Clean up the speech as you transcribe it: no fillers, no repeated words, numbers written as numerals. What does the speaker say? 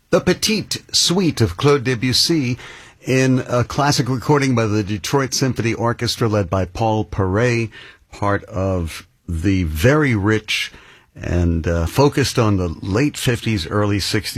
The Petite Suite of Claude Debussy in a classic recording by the Detroit Symphony Orchestra led by Paul Paray, part of the very rich and focused on the late 50s, early 60s